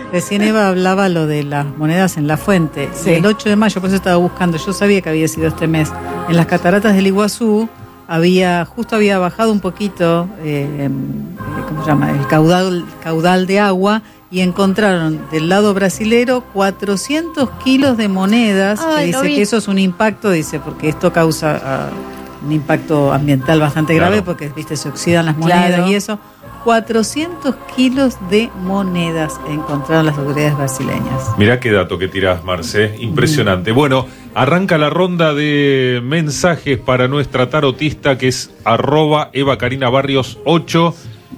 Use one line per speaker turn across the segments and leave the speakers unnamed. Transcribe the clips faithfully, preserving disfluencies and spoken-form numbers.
Recién Eva hablaba lo de las monedas en la fuente.
Sí.
El ocho de mayo, por eso estaba buscando, yo sabía que había sido este mes. En las cataratas del Iguazú había, justo había bajado un poquito, eh, ¿cómo se llama? El caudal, caudal de agua, y encontraron del lado brasilero cuatrocientos kilos de monedas.
Ay,
que dice que eso es un impacto, dice, porque esto causa uh, un impacto ambiental bastante
Claro.
grave, porque viste se oxidan las monedas
Claro.
y eso. cuatrocientos kilos de monedas encontraron las autoridades brasileñas.
Mirá qué dato que tirás, Marce, impresionante. Bueno, arranca la ronda de mensajes para nuestra tarotista, que es arroba Eva Karina Barrios ocho.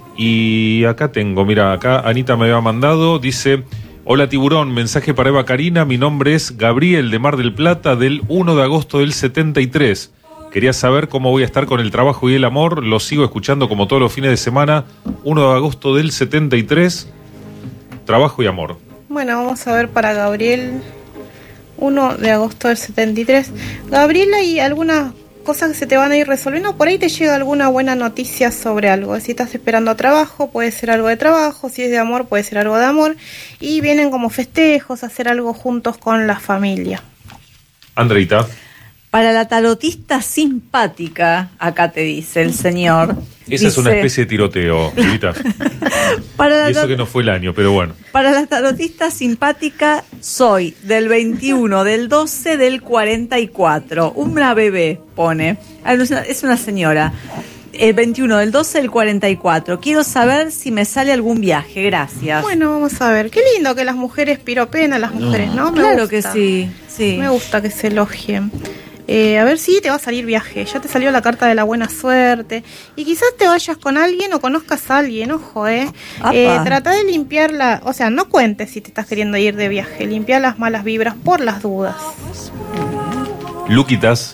Y acá tengo, mira, acá Anita me había mandado, dice: hola Tiburón, mensaje para Eva Karina, mi nombre es Gabriel de Mar del Plata, del uno de agosto del setenta y tres. Quería saber cómo voy a estar con el trabajo y el amor, lo sigo escuchando como todos los fines de semana. uno de agosto del setenta y tres, trabajo y amor.
Bueno, vamos a ver para Gabriel, uno de agosto del setenta y tres. Gabriel, hay algunas cosas que se te van a ir resolviendo, por ahí te llega alguna buena noticia sobre algo. Si estás esperando trabajo, puede ser algo de trabajo, si es de amor, puede ser algo de amor, y vienen como festejos, hacer algo juntos con la familia.
Andreita.
Para la tarotista simpática, acá te dice el señor.
Esa
dice,
es una especie de tiroteo, Lilita.
para la
Y eso que no fue el año, pero bueno.
Para la tarotista simpática, soy del veintiuno, del doce, del cuarenta y cuatro. Una bebé, pone. Es una señora. El veintiuno, del doce, del cuarenta y cuatro. Quiero saber si me sale algún viaje. Gracias.
Bueno, vamos a ver. Qué lindo que las mujeres piropen a las mujeres, ¿no? Me
Claro
gusta.
que sí, sí.
Me gusta que se elogien. Eh, a ver si te va a salir viaje. Ya te salió la carta de la buena suerte. Y quizás te vayas con alguien o conozcas a alguien, ojo, ¿eh? eh trata de limpiar la... O sea, no cuentes si te estás queriendo ir de viaje. Limpia las malas vibras por las dudas.
Luquitas.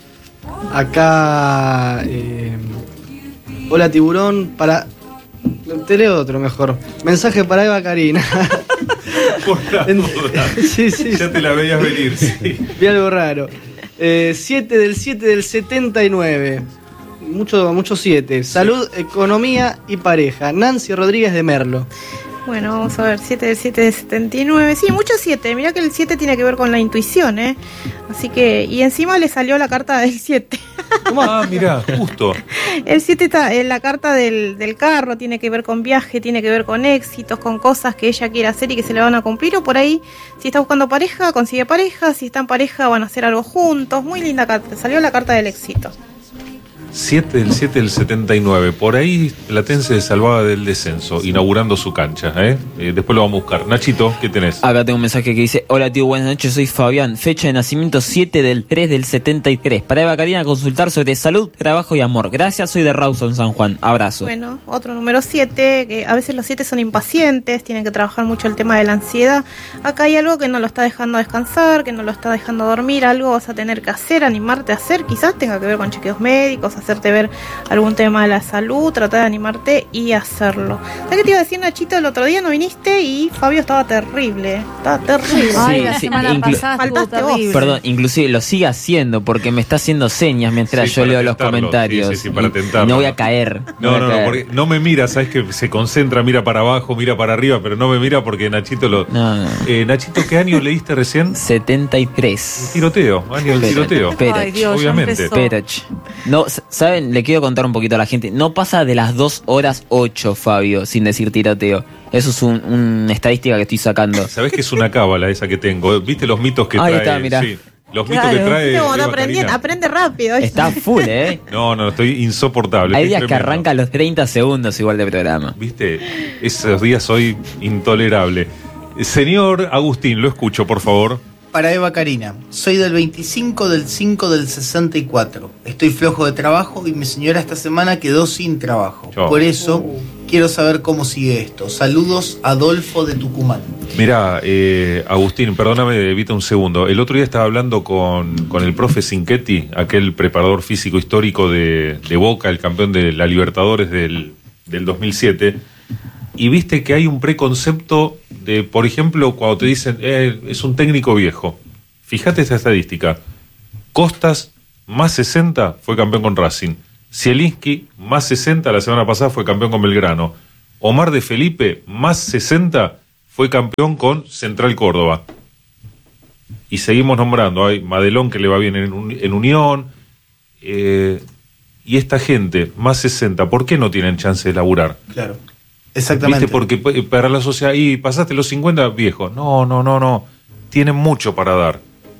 Acá... Eh, hola Tiburón, para... Te leo otro mejor. Mensaje para Eva Karina.
Por la duda.
Sí, sí.
Ya te la veías venir, sí.
Vi algo raro. siete del siete del setenta y nueve. Mucho, mucho siete. Salud, economía y pareja. Nancy Rodríguez de Merlo.
Bueno, vamos a ver, siete del siete del setenta y nueve. Sí, mucho siete. Mirá que el siete tiene que ver con la intuición, ¿eh? Así que, y encima le salió la carta del siete.
Ah, mirá, justo.
El siete está en la carta del, del carro, tiene que ver con viaje, tiene que ver con éxitos, con cosas que ella quiere hacer y que se le van a cumplir. O por ahí, si está buscando pareja, consigue pareja. Si está en pareja, van a hacer algo juntos. Muy linda carta. Salió la carta del éxito.
siete del siete del setenta y nueve. Por ahí Platense se salvaba del descenso, inaugurando su cancha, ¿eh? Eh, después lo vamos a buscar. Nachito, ¿qué tenés?
Acá tengo un mensaje que dice: hola tío, buenas noches, soy Fabián. Fecha de nacimiento siete del tres del setenta y tres. Para Eva Karina consultar sobre salud, trabajo y amor. Gracias, soy de Rawson, San Juan. Abrazo.
Bueno, otro número siete, que a veces los siete son impacientes, tienen que trabajar mucho el tema de la ansiedad. Acá hay algo que no lo está dejando descansar, que no lo está dejando dormir, algo vas a tener que hacer, animarte a hacer, quizás tenga que ver con chequeos médicos, hacerte ver algún tema de la salud, tratar de animarte y hacerlo. ¿Sabes qué te iba a decir, Nachito? El otro día no viniste y Fabio estaba terrible, estaba terrible.
Ay,
Sí,
la
sí,
semana
inclu-
pasada estuvo
Faltaste vos.
terrible.
Perdón, inclusive lo sigue haciendo porque me está haciendo señas mientras
Sí,
yo
para
leo los
tentarlo.
comentarios.
Sí, sí, sí, para
Y-
tentarlo.
y no voy a caer.
No,
voy a
no, no,
caer.
porque no me mira, sabes que se concentra, mira para abajo, mira para arriba, pero no me mira porque Nachito lo...
No, no.
Eh, Nachito, ¿qué año leíste recién?
setenta y tres.
Tiroteo, año del
Pero-
tiroteo.
pero-
Ay, Dios, ya
obviamente.
empezó.
Perach. No, s- ¿saben? Le quiero contar un poquito a la gente. No pasa de las dos horas ocho, Fabio, sin decir tiroteo. Eso es un- una estadística que estoy sacando.
¿Sabés que es una cábala esa que tengo? ¿Viste los mitos que
Ahí
trae?
está, mirá.
Sí, los
Claro.
mitos que trae.
Viste cómo te
Eva
aprendí-
Karina.
aprende rápido.
Está full, ¿eh?
No, no, estoy insoportable.
Hay
estoy
días que
tremendo.
arranca a los treinta segundos igual de programa.
¿Viste? Esos días soy intolerable. Señor Agustín, lo escucho, por favor.
Para Eva Karina, soy del veinticinco del cinco del sesenta y cuatro. Estoy flojo de trabajo y mi señora esta semana quedó sin trabajo.
Yo.
Por eso quiero saber cómo sigue esto. Saludos, Adolfo de Tucumán.
Mirá, eh, Agustín, perdóname, evita un segundo. El otro día estaba hablando con, con el profe Cinquetti, aquel preparador físico histórico de, de Boca, el campeón de la Libertadores del, del dos mil siete, y viste que hay un preconcepto de, por ejemplo, cuando te dicen, eh, es un técnico viejo. Fíjate esta estadística. Costas, más sesenta, fue campeón con Racing. Zielinski, más sesenta, la semana pasada fue campeón con Belgrano. Omar de Felipe, más sesenta, fue campeón con Central Córdoba. Y seguimos nombrando, hay Madelón que le va bien en, en Unión, eh, y esta gente, más sesenta, ¿por qué no tienen chance de laburar?
Claro, exactamente.
¿Viste? Porque para la sociedad, y pasaste los cincuenta, viejo, no, no, no, no, tienen mucho para dar.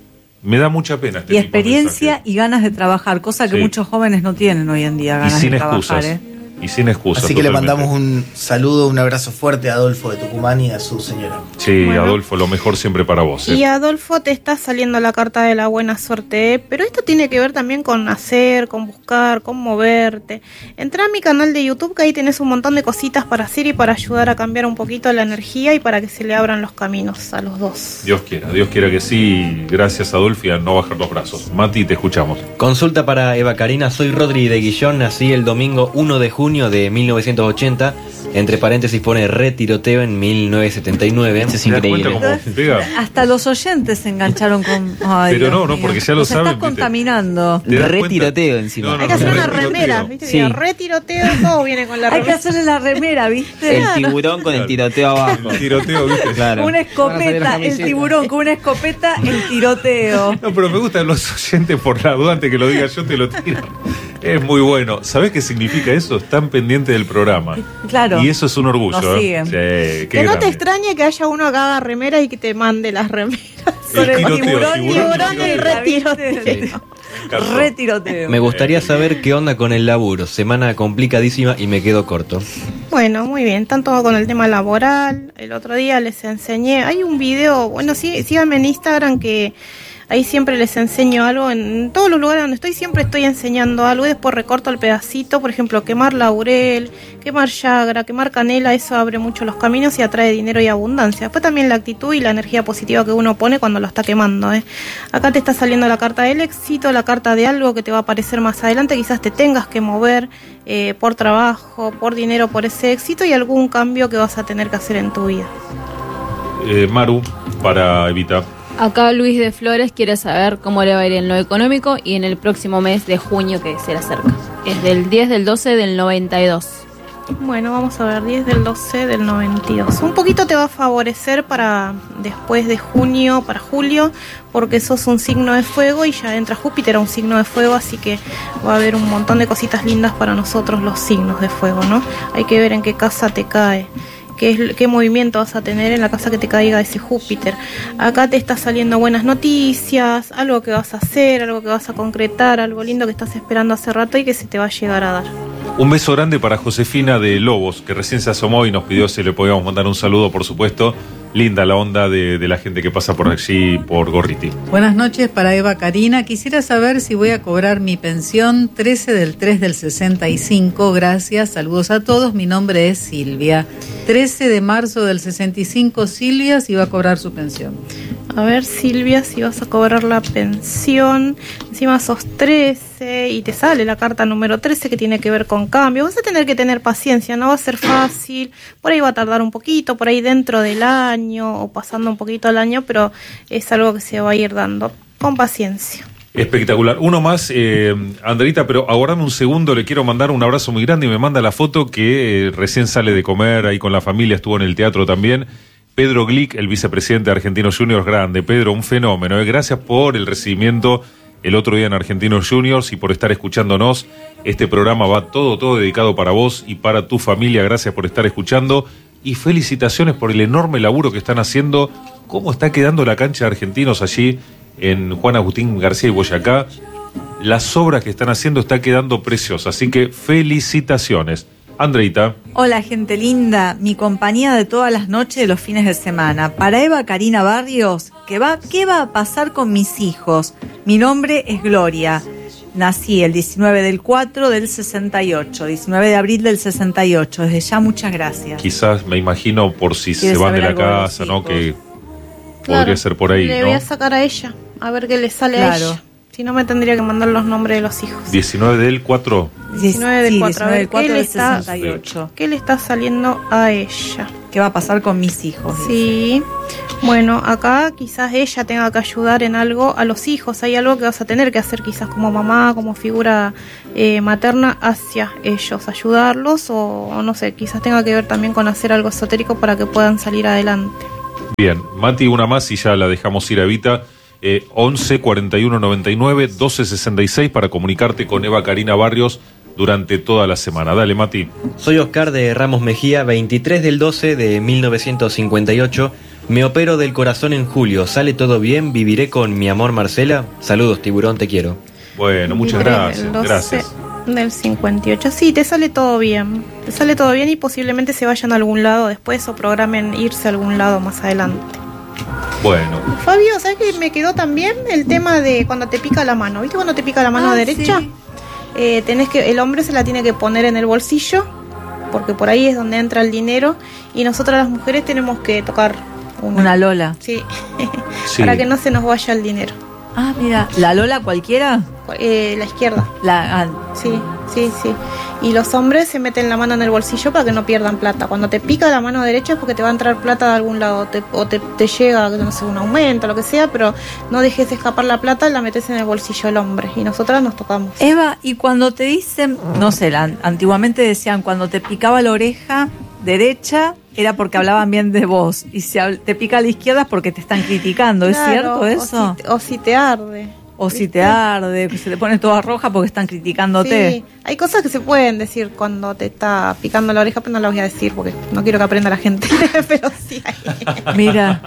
Me da mucha pena este
Y
tipo de
experiencia
mensajes.
y ganas de trabajar, cosa que
Sí.
muchos jóvenes no tienen hoy en día,
Y
ganas
sin
de trabajar.
excusas.
¿eh?
Y sin excusas.
Así que le
totalmente.
mandamos un saludo, un abrazo fuerte a Adolfo de Tucumán y a su señora.
Sí,
Bueno.
Adolfo, lo mejor siempre para vos. ¿eh?
Y Adolfo, te está saliendo la carta de la buena suerte, ¿eh? Pero esto tiene que ver también con hacer, con buscar, con moverte. Entrá a mi canal de YouTube, que ahí tenés un montón de cositas para hacer y para ayudar a cambiar un poquito la energía y para que se le abran los caminos a los dos.
Dios quiera, Dios quiera que sí. Gracias, Adolfo, y a no bajar los brazos. Mati, te escuchamos.
Consulta para Eva Karina, soy Rodri de Guillón, nací el domingo uno de junio de mil novecientos ochenta, entre paréntesis pone retiroteo en mil novecientos setenta y nueve.
Eso es
¿Te das cuenta
increíble.
cómo pega?
Hasta los oyentes se engancharon con... Ay,
Pero
Dios
no, no,
mío.
porque ya lo
Los
saben,
estás
¿viste?
contaminando.
¿Te das
Retiroteo
cuenta?
encima.
No, no,
Hay que hacer
no,
una
retiroteo.
remera, ¿viste?
Sí.
Mira, retiroteo, todo viene con la
Hay que
remera.
hacerle la remera, ¿viste?
El tiburón con el tiroteo abajo.
El tiroteo, ¿viste?
Claro.
Una
Van a salir las
escopeta, el
camisetas.
tiburón con una escopeta, el tiroteo.
No, pero me gustan los oyentes por la duda, antes que lo diga yo te lo tiro. Es muy bueno. ¿Sabés qué significa eso? Están pendientes del programa.
Claro.
Y eso es un orgullo.
Nos
¿eh?
siguen.
Sí, qué
Que no
grande.
te extrañe que haya uno que haga remera y que te mande las remeras.
Con el
tiroteo,
tiburón,
tiburón,
tiburón y el
tiroteo.
retiroteo.
Me encantó.
Retiroteo.
Me gustaría saber qué onda con el laburo. Semana complicadísima y me quedo corto.
Bueno, muy bien, tanto con el tema laboral. El otro día les enseñé, hay un video, bueno, sí, síganme en Instagram que ahí siempre les enseño algo, en todos los lugares donde estoy siempre estoy enseñando algo y después recorto el pedacito, por ejemplo, quemar laurel, quemar yagra, quemar canela, eso abre mucho los caminos y atrae dinero y abundancia. Después también la actitud y la energía positiva que uno pone cuando lo está quemando, ¿eh? Acá te está saliendo la carta del éxito, la carta de algo que te va a aparecer más adelante, quizás te tengas que mover eh, por trabajo, por dinero, por ese éxito y algún cambio que vas a tener que hacer en tu vida.
Eh, Maru, para evitar.
Acá Luis de Flores quiere saber cómo le va a ir en lo económico y en el próximo mes de junio que se le acerca. Es del diez del doce del noventa y dos.
Bueno, vamos a ver, diez del doce del noventa y dos. Un poquito te va a favorecer para después de junio, para julio, porque sos un signo de fuego y ya entra Júpiter a un signo de fuego, así que va a haber un montón de cositas lindas para nosotros los signos de fuego, ¿no? Hay que ver en qué casa te cae. Qué, es, qué movimiento vas a tener en la casa que te caiga ese Júpiter. Acá te está saliendo buenas noticias, algo que vas a hacer, algo que vas a concretar, algo lindo que estás esperando hace rato y que se te va a llegar a dar.
Un beso grande para Josefina de Lobos, que recién se asomó y nos pidió si le podíamos mandar un saludo, por supuesto. Linda la onda de, de la gente que pasa por allí, por Gorriti.
Buenas noches para Eva Karina. Quisiera saber si voy a cobrar mi pensión trece del tres del sesenta y cinco. Gracias, saludos a todos. Mi nombre es Silvia. trece de marzo del sesenta y cinco, Silvia, si va a cobrar su pensión.
A ver, Silvia, si vas a cobrar la pensión. Encima sos trece y te sale la carta número trece que tiene que ver con cambio. Vas a tener que tener paciencia, no va a ser fácil. Por ahí va a tardar un poquito, por ahí dentro del año o pasando un poquito al año, pero es algo que se va a ir dando con paciencia.
Espectacular. Uno más, eh, Andreita, pero aguardame un segundo, le quiero mandar un abrazo muy grande y me manda la foto que eh, recién sale de comer ahí con la familia, estuvo en el teatro también. Pedro Glick, el vicepresidente de Argentinos Juniors, grande. Pedro, un fenómeno. Eh. Gracias por el recibimiento el otro día en Argentinos Juniors y por estar escuchándonos. Este programa va todo, todo dedicado para vos y para tu familia. Gracias por estar escuchando y felicitaciones por el enorme laburo que están haciendo. ¿Cómo está quedando la cancha de Argentinos allí en Juan Agustín García y Boyacá? Las obras que están haciendo está quedando preciosas, así que felicitaciones. Andreita.
Hola, gente linda, mi compañía de todas las noches de los fines de semana. Para Eva Karina Barrios, ¿qué va, qué va a pasar con mis hijos? Mi nombre es Gloria. Nací el diecinueve del cuatro del sesenta y ocho, diecinueve de abril del sesenta y ocho. Desde ya, muchas gracias.
Quizás, me imagino, por si se
¿Quieres
van de la
saber algo de los
casa, ¿no?
hijos?
Que
Claro,
podría ser por ahí,
le
¿no?
voy a sacar a ella, a ver qué le sale a
Claro.
ella. Si no, me tendría que mandar los nombres de los hijos.
diecinueve del cuatro.
diecinueve del
Sí,
cuatro, a
diecinueve
ver,
del cuatro
¿qué le
del
está-
sesenta y ocho.
¿Qué le está saliendo a ella?
¿Qué va a pasar con mis hijos?
Sí, bueno, acá quizás ella tenga que ayudar en algo a los hijos. Hay algo que vas a tener que hacer quizás como mamá, como figura eh, materna hacia ellos, ayudarlos o, o no sé, quizás tenga que ver también con hacer algo esotérico para que puedan salir adelante.
Bien, Mati, una más y ya la dejamos ir a Evita. Eh, once cuarenta y uno noventa y nueve doce sesenta y seis para comunicarte con Eva Karina Barrios durante toda la semana. Dale, Mati.
Soy Oscar de Ramos Mejía, veintitrés del doce de mil novecientos cincuenta y ocho. Me opero del corazón en julio. ¿Sale todo bien? ¿Viviré con mi amor Marcela? Saludos, tiburón, te quiero.
Bueno, muchas gracias. Gracias.
Del cincuenta y ocho. Sí, te sale todo bien. Te sale todo bien y posiblemente se vayan a algún lado después o programen irse a algún lado más adelante.
Bueno.
Fabio, ¿sabes qué me quedó también? El tema de cuando te pica la mano. ¿Viste cuando te pica la mano
Ah,
derecha?
sí.
Eh, tenés que, el hombre se la tiene que poner en el bolsillo, porque por ahí es donde entra el dinero, y nosotras las mujeres tenemos que tocar una,
Una Lola.
Sí.
Sí.
Para que no se nos vaya el dinero.
Ah, mira, ¿la Lola cualquiera?
Eh, la izquierda.
La, ah,
Sí, sí, sí. Y los hombres se meten la mano en el bolsillo para que no pierdan plata. Cuando te pica la mano derecha es porque te va a entrar plata de algún lado, te, o te, te llega, no sé, un aumento, lo que sea, pero no dejes escapar la plata, la metes en el bolsillo del hombre. Y nosotras nos tocamos.
Eva, y cuando te dicen, no sé, la, antiguamente decían, cuando te picaba la oreja derecha, era porque hablaban bien de vos. Y si hab- te pica a la izquierda es porque te están criticando. ¿Es
Claro,
cierto eso?
O si, o si te arde.
O si
¿viste?
te arde, que se te pone toda roja porque están criticándote.
Sí, hay cosas que se pueden decir cuando te está picando la oreja, pero no las voy a decir porque no quiero que aprenda la gente. Pero sí hay.
Mira,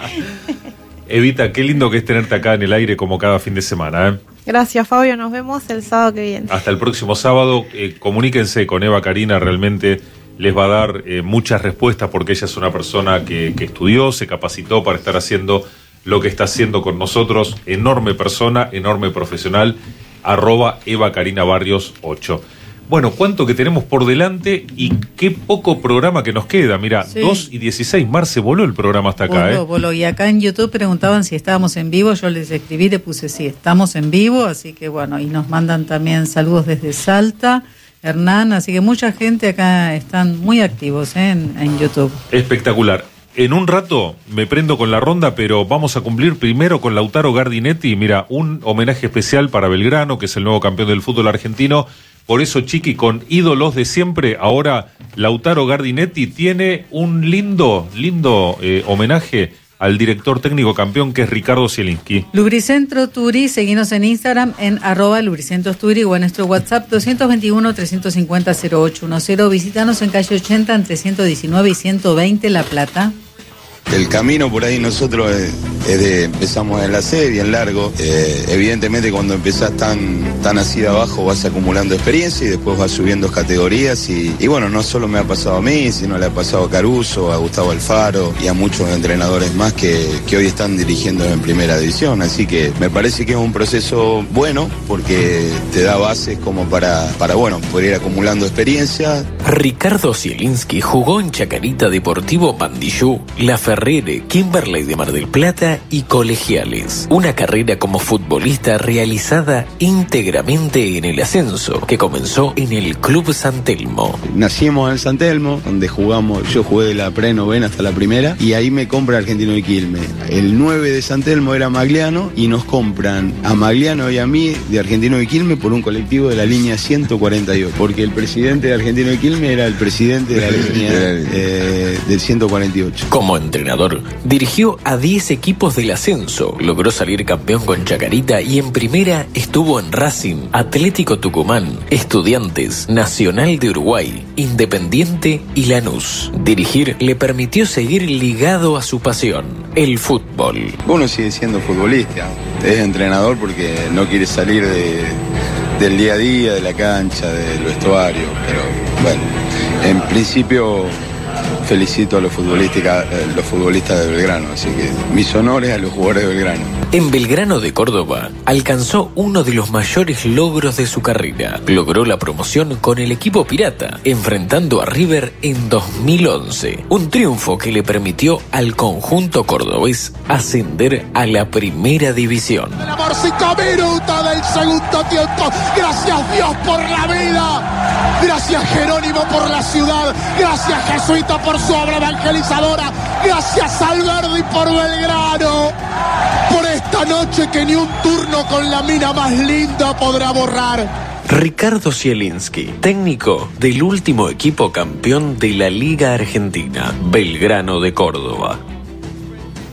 Evita, qué lindo que es tenerte acá en el aire como cada fin de semana, ¿eh?
Gracias, Fabio. Nos vemos el sábado que viene.
Hasta el próximo sábado. Eh, comuníquense con Eva Karina, realmente les va a dar eh, muchas respuestas porque ella es una persona que, que estudió, se capacitó para estar haciendo lo que está haciendo con nosotros. Enorme persona, enorme profesional. Arroba Eva Karina Barrios ocho. Bueno, cuánto que tenemos por delante y qué poco programa que nos queda. Mira,
Sí.
dos y dieciséis, Mar, se voló el programa hasta acá,
Voló,
¿eh?
voló. Y acá en YouTube preguntaban si estábamos en vivo. Yo les escribí, le puse sí, estamos en vivo. Así que bueno, y nos mandan también saludos desde Salta, Hernán. Así que mucha gente acá están muy activos, ¿eh? en, en YouTube.
Espectacular. En un rato me prendo con la ronda, pero vamos a cumplir primero con Lautaro Gardinetti. Mira, un homenaje especial para Belgrano, que es el nuevo campeón del fútbol argentino. Por eso, Chiqui, con ídolos de siempre, ahora Lautaro Gardinetti tiene un lindo, lindo eh, homenaje al director técnico campeón, que es Ricardo Zielinski.
Lubricentro Turi, seguinos en Instagram en arroba Lubricentros Turi o en nuestro WhatsApp dos dos uno, tres cinco cero, cero ocho uno cero. Visítanos en calle ochenta entre ciento diecinueve y ciento veinte La Plata.
El camino por ahí nosotros es, es de, empezamos en la C, bien largo. Eh, evidentemente cuando empezás tan, tan así de abajo vas acumulando experiencia y después vas subiendo categorías y, y bueno, no solo me ha pasado a mí, sino le ha pasado a Caruso, a Gustavo Alfaro y a muchos entrenadores más que, que hoy están dirigiendo en primera división. Así que me parece que es un proceso bueno porque te da bases como para, para bueno, poder ir acumulando experiencia.
Ricardo Zielinski jugó en Chacarita, Deportivo Pandillú, La Ferrere, Kimberley de Mar del Plata y Colegiales. Una carrera como futbolista realizada íntegramente en el ascenso, que comenzó en el Club San Telmo.
Nacimos en San Telmo, donde jugamos, yo jugué de la pre-novena hasta la primera, y ahí me compra Argentino de Quilmes. El nueve de San Telmo era Magliano, y nos compran a Magliano y a mí de Argentino de Quilmes por un colectivo de la línea ciento cuarenta y ocho, porque el presidente de Argentino de Quilmes era el presidente de la línea eh, del ciento cuarenta y ocho.
Como entrenador, dirigió a diez equipos del ascenso, logró salir campeón con Chacarita y en primera estuvo en Racing, Atlético Tucumán, Estudiantes, Nacional de Uruguay, Independiente y Lanús. Dirigir le permitió seguir ligado a su pasión, el fútbol.
Uno sigue siendo futbolista, es entrenador porque no quiere salir de, del día a día, de la cancha, del vestuario, pero bueno, en principio felicito a los futbolistas, los futbolistas de Belgrano, así que mis honores a los jugadores de Belgrano.
En Belgrano de Córdoba alcanzó uno de los mayores logros de su carrera. Logró la promoción con el equipo pirata, enfrentando a River en dos mil once. Un triunfo que le permitió al conjunto cordobés ascender a la primera división.
El amor, cinco minutos del segundo tiempo. Gracias Dios por la vida. Gracias Jerónimo por la ciudad. Gracias Jesuita por su obra evangelizadora. Gracias Alberdi por Belgrano. Por esta noche que ni un turno con la mina más linda podrá borrar.
Ricardo Zielinski, técnico del último equipo campeón de la Liga Argentina, Belgrano de Córdoba.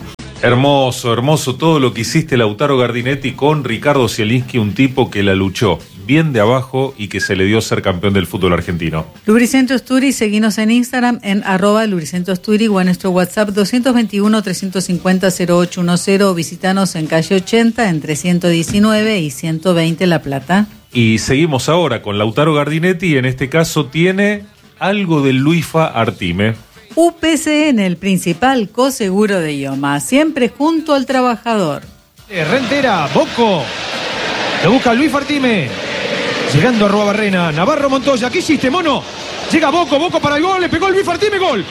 Hermoso, hermoso todo lo que hiciste, Lautaro Gardinetti, con Ricardo Zielinski, un tipo que la luchó bien de abajo y que se le dio ser campeón del fútbol argentino.
Lubricento Sturi, seguinos en Instagram en arroba Lubricento Sturi o en nuestro WhatsApp dos dos uno, tres cinco cero, cero ocho uno cero. Visítanos en calle ochenta, entre ciento diecinueve y ciento veinte La Plata.
Y seguimos ahora con Lautaro Gardinetti, y en este caso tiene algo del Luifa Artime.
U P C N, el principal coseguro de IOMA, siempre junto al trabajador.
Rentera, Boco, lo busca Luis Artime, llegando a Ruabarrena, Navarro Montoya, ¿qué hiciste, mono? Llega Boco, Boco para el gol, le pegó el Luis Artime, gol,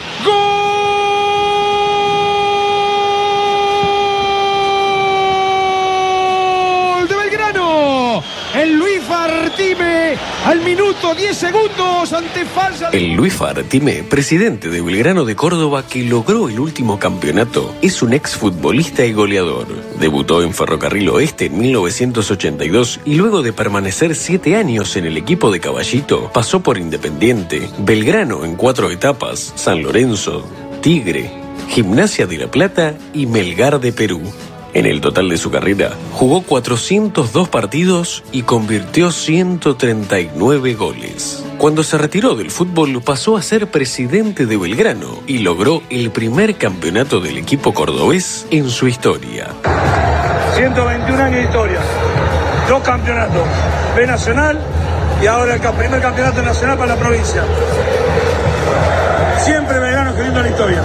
gol de Belgrano, el Luis Artime al minuto diez segundos ante falsa.
El Luis Artime, presidente de Belgrano de Córdoba, que logró el último campeonato, es un exfutbolista y goleador. Debutó en Ferrocarril Oeste en mil novecientos ochenta y dos y luego de permanecer siete años en el equipo de Caballito, pasó por Independiente, Belgrano en cuatro etapas, San Lorenzo, Tigre, Gimnasia de La Plata y Melgar de Perú. En el total de su carrera, jugó cuatrocientos dos partidos y convirtió ciento treinta y nueve goles. Cuando se retiró del fútbol, pasó a ser presidente de Belgrano y logró el primer campeonato del equipo cordobés en su historia.
ciento veintiún años de historia, dos campeonatos, B Nacional y ahora el primer campeonato nacional para la provincia. Siempre Belgrano escribiendo la historia.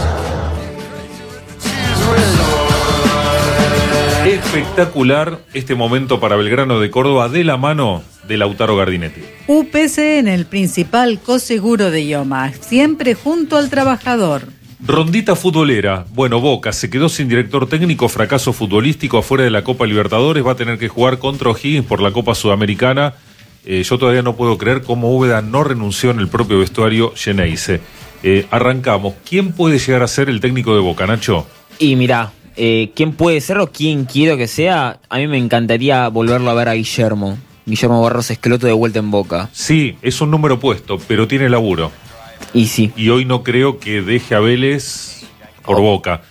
Espectacular este momento para Belgrano de Córdoba de la mano de Lautaro Gardinetti.
U P C N, el principal coseguro de IOMA, siempre junto al trabajador.
Rondita futbolera. Bueno, Boca se quedó sin director técnico, fracaso futbolístico afuera de la Copa Libertadores, va a tener que jugar contra O'Higgins por la Copa Sudamericana. Eh, yo todavía no puedo creer cómo Úbeda no renunció en el propio vestuario Geneise. Eh, arrancamos. ¿Quién puede llegar a ser el técnico de Boca, Nacho?
Y mirá, eh, ¿quién puede ser o quién quiero que sea? A mí me encantaría volverlo a ver a Guillermo. Guillermo Barros Esqueloto de vuelta en Boca.
Sí, es un número puesto, pero tiene laburo.
Y sí.
Y hoy no creo que deje a Vélez por oh. Boca.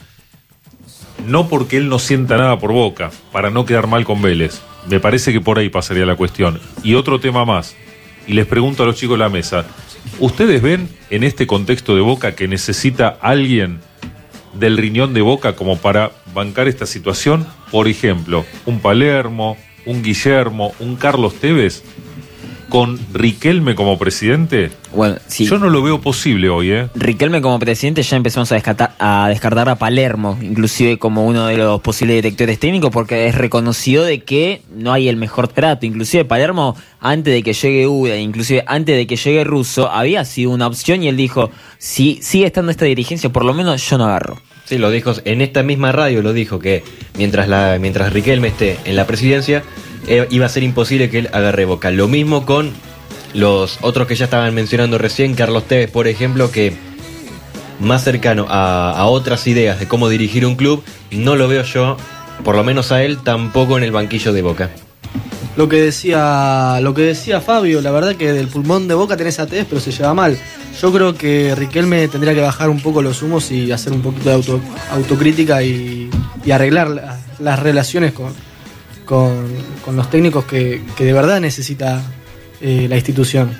No porque él no sienta nada por Boca, para no quedar mal con Vélez. Me parece que por ahí pasaría la cuestión. Y otro tema más, y les pregunto a los chicos de la mesa, ¿ustedes ven en este contexto de Boca que necesita alguien del riñón de Boca como para bancar esta situación? Por ejemplo, un Palermo, un Guillermo, un Carlos Tevez, con Riquelme como presidente.
Bueno, sí.
Yo no lo veo posible hoy, ¿eh?
Riquelme como presidente, ya empezamos a descartar, a descartar a Palermo, inclusive como uno de los posibles directores técnicos, porque es reconocido de que no hay el mejor trato. Inclusive Palermo, antes de que llegue Uda, inclusive antes de que llegue Russo, había sido una opción y él dijo, si sigue estando esta dirigencia, por lo menos yo no agarro.
Sí, lo dijo en esta misma radio, lo dijo que mientras la mientras Riquelme esté en la presidencia, eh, iba a ser imposible que él agarre Boca. Lo mismo con los otros que ya estaban mencionando recién, Carlos Tevez, por ejemplo, que más cercano a, a otras ideas de cómo dirigir un club, no lo veo yo, por lo menos a él, tampoco en el banquillo de Boca.
Lo que decía, lo que decía Fabio, la verdad que del pulmón de Boca tenés a Tevez, pero se lleva mal. Yo creo que Riquelme tendría que bajar un poco los humos y hacer un poquito de auto, autocrítica y, y arreglar la, las relaciones con, con, con los técnicos que, que de verdad necesita eh, la institución.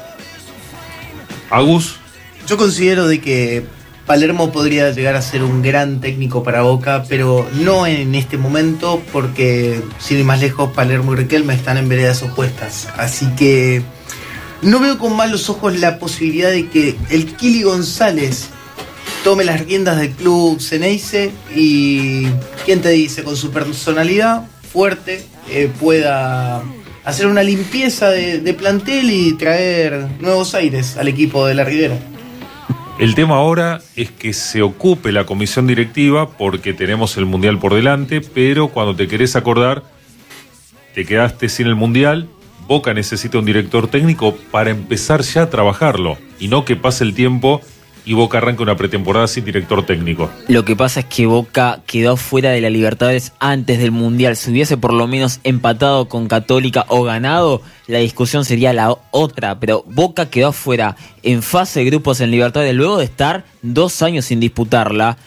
Agus.
Yo considero de que Palermo podría llegar a ser un gran técnico para Boca, pero no en este momento, porque sin ir más lejos, Palermo y Riquelme están en veredas opuestas. Así que no veo con malos ojos la posibilidad de que el Kili González tome las riendas del club Ceneice y, ¿quién te dice?, con su personalidad fuerte eh, pueda hacer una limpieza de, de plantel y traer nuevos aires al equipo de la Ribera.
El tema ahora es que se ocupe la comisión directiva porque tenemos el Mundial por delante, pero cuando te querés acordar, te quedaste sin el Mundial. Boca necesita un director técnico para empezar ya a trabajarlo y no que pase el tiempo y Boca arranque una pretemporada sin director técnico.
Lo que pasa es que Boca quedó fuera de la Libertadores antes del Mundial. Si hubiese por lo menos empatado con Católica o ganado, la discusión sería la otra. Pero Boca quedó fuera en fase de grupos en Libertadores luego de estar dos años sin disputarla.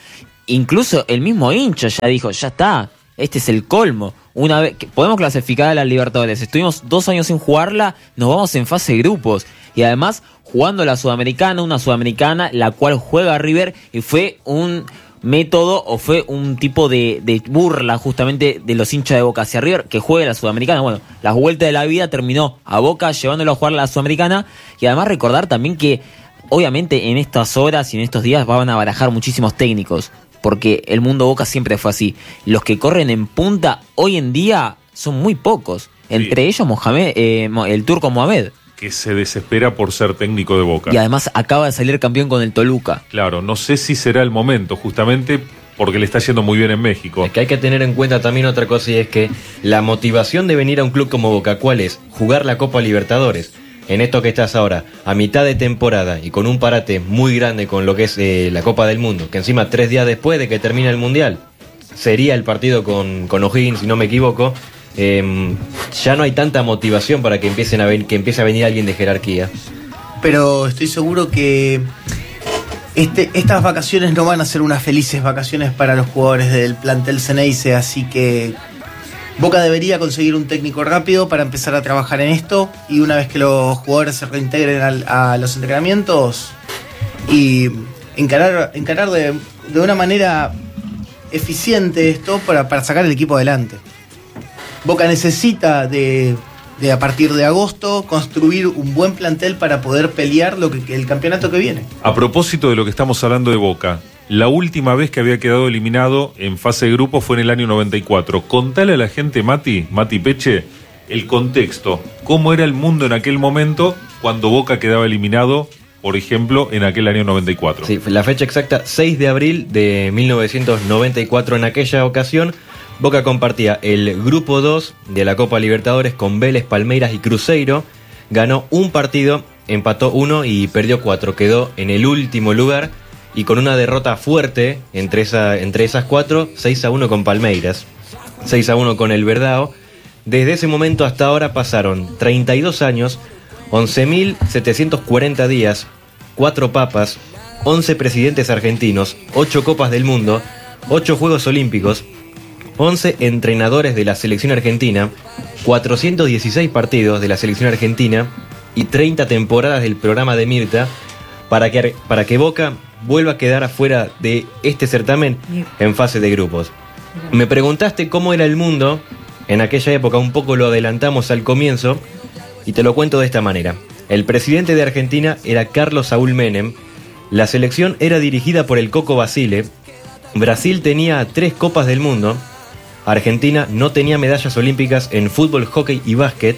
incluso el mismo hincha ya dijo, ya está, este es el colmo. Una vez que podemos clasificar a la Libertadores, estuvimos dos años sin jugarla, nos vamos en fase de grupos. Y además, jugando la Sudamericana, una Sudamericana, la cual juega River, y fue un método o fue un tipo de, de burla justamente de los hinchas de Boca hacia River, que juegue la Sudamericana. Bueno, la vuelta de la vida terminó a Boca llevándolo a jugar la Sudamericana. Y además recordar también que obviamente en estas horas y en estos días van a barajar muchísimos técnicos, porque el mundo Boca siempre fue así. Los que corren en punta hoy en día son muy pocos, entre sí. ellos Mohamed, eh, el turco Mohamed,
que se desespera por ser técnico de Boca.
Y además acaba de salir campeón con el Toluca.
Claro, no sé si será el momento, justamente porque le está yendo muy bien en México.
Es que hay que tener en cuenta también otra cosa, y es que la motivación de venir a un club como Boca, ¿cuál es? Jugar la Copa Libertadores. En esto que estás ahora, a mitad de temporada y con un parate muy grande con lo que es eh, la Copa del Mundo, que encima tres días después de que termine el Mundial, sería el partido con, con O'Higgins, si no me equivoco, eh, ya no hay tanta motivación para que, empiecen a ven, que empiece a venir alguien de jerarquía.
Pero estoy seguro que este, estas vacaciones no van a ser unas felices vacaciones para los jugadores del plantel Ceneice, así que Boca debería conseguir un técnico rápido para empezar a trabajar en esto, y una vez que los jugadores se reintegren al, a los entrenamientos y encarar, encarar de, de una manera eficiente esto para, para sacar el equipo adelante. Boca necesita de, de a partir de agosto construir un buen plantel para poder pelear lo que, el campeonato que viene.
A propósito de lo que estamos hablando de Boca, la última vez que había quedado eliminado en fase de grupo fue en el año noventa y cuatro. Contale a la gente, Mati, Mati Peche, el contexto. ¿Cómo era el mundo en aquel momento cuando Boca quedaba eliminado, por ejemplo, en aquel año noventa y cuatro?
Sí, la fecha exacta, seis de abril de mil novecientos noventa y cuatro. En aquella ocasión, Boca compartía el grupo dos de la Copa Libertadores con Vélez, Palmeiras y Cruzeiro. Ganó un partido, empató uno y perdió cuatro. Quedó en el último lugar, y con una derrota fuerte entre, esa, entre esas cuatro, seis a uno con Palmeiras, seis a uno con el Verdao. Desde ese momento hasta ahora pasaron treinta y dos años, once mil setecientos cuarenta días, cuatro papas, once presidentes argentinos, ocho Copas del Mundo, ocho Juegos Olímpicos, once entrenadores de la selección argentina, cuatrocientos dieciséis partidos de la selección argentina y treinta temporadas del programa de Mirta para que, para que Boca vuelva a quedar afuera de este certamen en fase de grupos. Me preguntaste cómo era el mundo en aquella época, un poco lo adelantamos al comienzo y te lo cuento de esta manera. El presidente de Argentina era Carlos Saúl Menem, la selección era dirigida por el Coco Basile, Brasil tenía tres Copas del Mundo, Argentina no tenía medallas olímpicas en fútbol, hockey y básquet,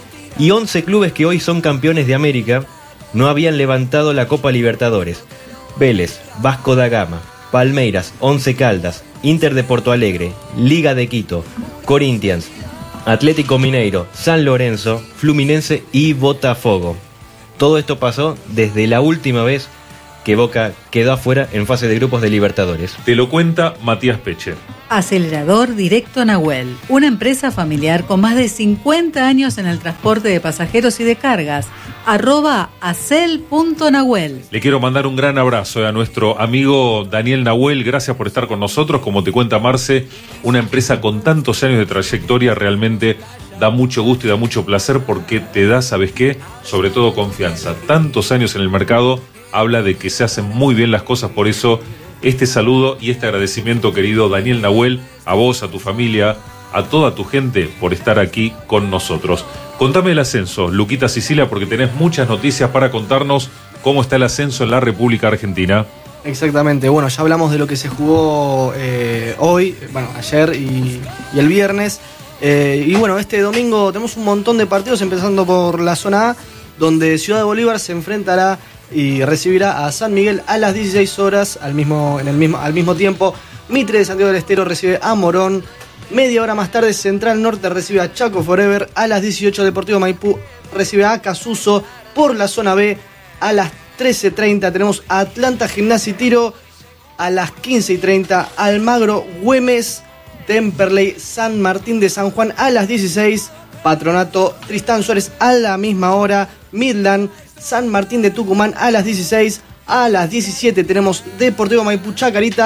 y once clubes que hoy son campeones de América no habían levantado la Copa Libertadores. Vélez, Vasco da Gama, Palmeiras, Once Caldas, Inter de Porto Alegre, Liga de Quito, Corinthians, Atlético Mineiro, San Lorenzo, Fluminense y Botafogo. Todo esto pasó desde la última vez que Boca quedó afuera en fase de grupos de Libertadores.
Te lo cuenta Matías Peche.
Acelerador Directo Nahuel, una empresa familiar con más de cincuenta años en el transporte de pasajeros y de cargas. Arroba acel punto nahuel.
Le quiero mandar un gran abrazo a nuestro amigo Daniel Nahuel. Gracias por estar con nosotros. Como te cuenta Marce, una empresa con tantos años de trayectoria realmente da mucho gusto y da mucho placer, porque te da, ¿sabes qué? Sobre todo confianza. Tantos años en el mercado habla de que se hacen muy bien las cosas. Por eso este saludo y este agradecimiento, querido Daniel Nahuel, a vos, a tu familia, a toda tu gente por estar aquí con nosotros. Contame el ascenso, Luquita Sicilia, porque tenés muchas noticias para contarnos. ¿Cómo está el ascenso en la República Argentina?
Exactamente, bueno, ya hablamos de lo que se jugó eh, hoy, bueno, ayer y, y el viernes. Eh, y bueno, este domingo tenemos un montón de partidos, empezando por la zona A, donde Ciudad de Bolívar se enfrentará y recibirá a San Miguel a las dieciséis horas, al mismo, en el mismo, al mismo tiempo. Mitre de Santiago del Estero recibe a Morón. Media hora más tarde, Central Norte recibe a Chaco Forever. A las dieciocho, Deportivo Maipú recibe a Casuso. Por la zona B, a las trece treinta tenemos a Atlanta Gimnasia y Tiro. A las quince y treinta, Almagro Güemes. Temperley San Martín de San Juan a las dieciséis. Patronato Tristán Suárez a la misma hora. Midland San Martín de Tucumán a las dieciséis. A las diecisiete tenemos Deportivo Maipú Chacarita.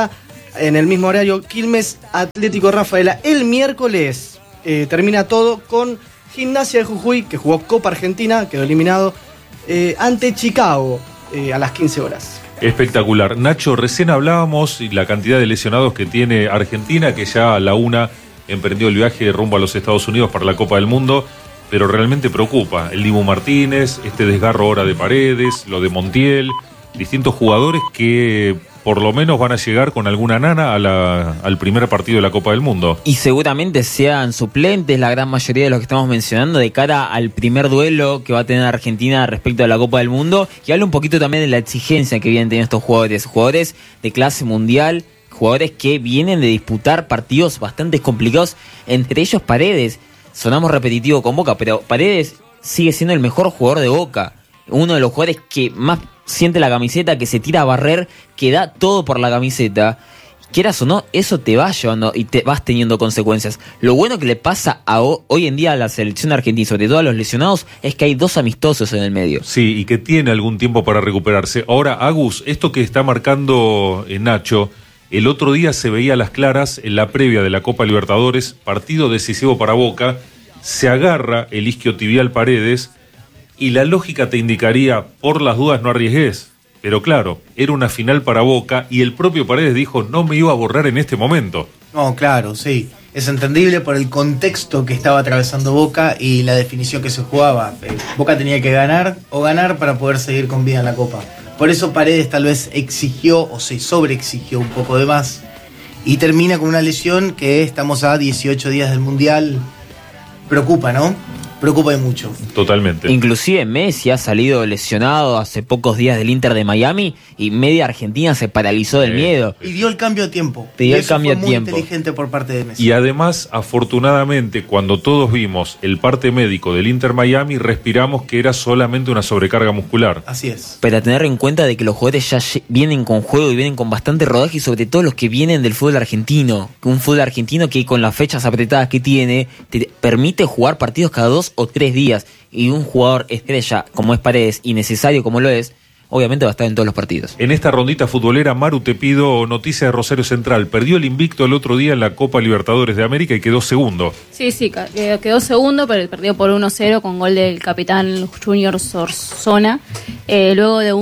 En el mismo horario, Quilmes Atlético Rafaela. El miércoles eh, termina todo con Gimnasia de Jujuy, que jugó Copa Argentina, quedó eliminado, eh, ante Chicago eh, a las quince horas.
Espectacular. Nacho, recién hablábamos y la cantidad de lesionados que tiene Argentina, que ya a la una emprendió el viaje rumbo a los Estados Unidos para la Copa del Mundo, pero realmente preocupa. El Dibu Martínez, este desgarro ahora de Paredes, lo de Montiel, distintos jugadores que por lo menos van a llegar con alguna nana a la, al primer partido de la Copa del Mundo.
Y seguramente sean suplentes la gran mayoría de los que estamos mencionando de cara al primer duelo que va a tener Argentina respecto a la Copa del Mundo, y habla un poquito también de la exigencia que vienen teniendo estos jugadores, jugadores de clase mundial, jugadores que vienen de disputar partidos bastante complicados, entre ellos Paredes. Sonamos repetitivo con Boca, pero Paredes sigue siendo el mejor jugador de Boca, uno de los jugadores que más siente la camiseta, que se tira a barrer, que da todo por la camiseta. Quieras o no, eso te va llevando y te vas teniendo consecuencias. Lo bueno que le pasa a ho- hoy en día a la selección argentina, sobre todo a los lesionados, es que hay dos amistosos en el medio.
Sí, y que tiene algún tiempo para recuperarse. Ahora, Agus, esto que está marcando eh, Nacho, el otro día se veía a las claras en la previa de la Copa Libertadores, partido decisivo para Boca, se agarra el isquiotibial Paredes, y la lógica te indicaría, por las dudas no arriesgues. Pero claro, era una final para Boca y el propio Paredes dijo, no me iba a borrar en este momento.
No, claro, sí. Es entendible por el contexto que estaba atravesando Boca y la definición que se jugaba. Eh, Boca tenía que ganar o ganar para poder seguir con vida en la Copa. Por eso Paredes tal vez exigió o se sobreexigió un poco de más. Y termina con una lesión que estamos a dieciocho días del Mundial. Preocupa, ¿no? Preocupa mucho.
Totalmente.
Inclusive Messi ha salido lesionado hace pocos días del Inter de Miami y media Argentina se paralizó del
Eh,
miedo.
Pidió el cambio a tiempo.
Pidió
Y
el
eso
cambio
fue
a
muy
tiempo.
inteligente por parte de Messi.
Y además, afortunadamente, cuando todos vimos el parte médico del Inter Miami, respiramos que era solamente una sobrecarga muscular.
Así es.
Pero a tener en cuenta de que los jugadores ya lle- vienen con juego y vienen con bastante rodaje, y sobre todo los que vienen del fútbol argentino. Un fútbol argentino que con las fechas apretadas que tiene, te permite jugar partidos cada dos o tres días. Y un jugador estrella como es Paredes, y necesario como lo es, obviamente va a estar en todos los partidos.
En esta rondita futbolera, Maru, te pido noticia de Rosario Central. Perdió el invicto el otro día en la Copa Libertadores de América y quedó segundo.
Sí, sí, ca- eh, quedó segundo, pero perdió por uno cero con gol del capitán Junior Sorzona, eh, luego de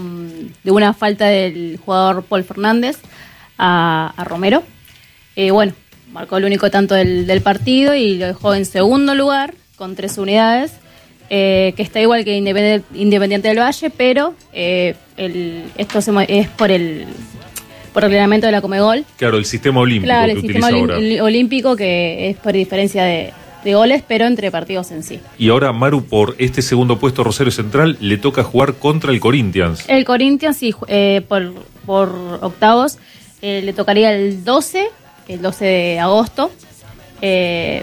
un de una falta del jugador Paul Fernández a, a Romero. Eh, bueno, marcó el único tanto del, del partido y lo dejó en segundo lugar con tres unidades, eh, que está igual que Independiente, Independiente del Valle, pero eh, el, esto se mo- es por el, por el reglamento de la Comebol.
Claro, el sistema olímpico
Claro,
que
el sistema
utiliza
olim-
ahora.
el olímpico, que es por diferencia de, de goles, pero entre partidos en sí.
Y ahora, Maru, por este segundo puesto Rosario Central, le toca jugar contra el Corinthians.
El Corinthians, sí, ju- eh, por, por octavos, eh, le tocaría el doce, el doce de agosto, eh,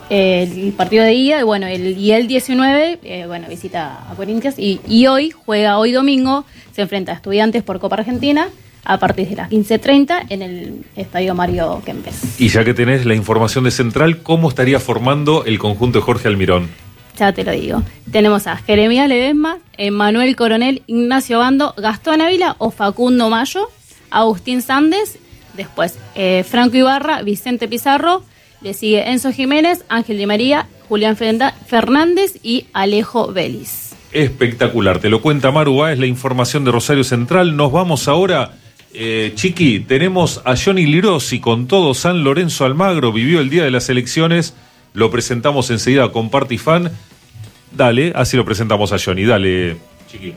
el partido de ida, y bueno, el, y el diecinueve, eh, bueno, visita a Corinthians, y, y hoy juega, hoy domingo, se enfrenta a Estudiantes por Copa Argentina, a partir de las quince treinta en el Estadio Mario Kempes.
Y ya que tenés la información de Central, ¿cómo estaría formando el conjunto de Jorge Almirón?
Ya te lo digo. Tenemos a Jeremías Ledesma, Manuel Coronel, Ignacio Bando, Gastón Ávila o Facundo Mayo, Agustín Sández, después eh, Franco Ibarra, Vicente Pizarro, le sigue Enzo Jiménez, Ángel Di María, Julián Fernda- Fernández y Alejo Vélez.
Espectacular, te lo cuenta Maru Báez, la información de Rosario Central. Nos vamos ahora, eh, Chiqui, tenemos a Johnny Lirossi con todo San Lorenzo Almagro, vivió el día de las elecciones, lo presentamos enseguida con Party Fan. Dale, así lo presentamos a Johnny, dale, Chiqui.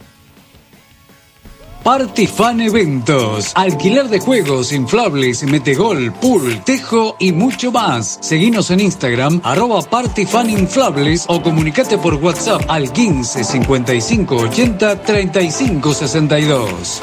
Party Fan Eventos. Alquiler de juegos, inflables, metegol, pool, tejo y mucho más. Seguinos en Instagram, arroba Party Fan Inflables, o comunicate por WhatsApp al quince cincuenta y cinco ochenta treinta y cinco sesenta y dos.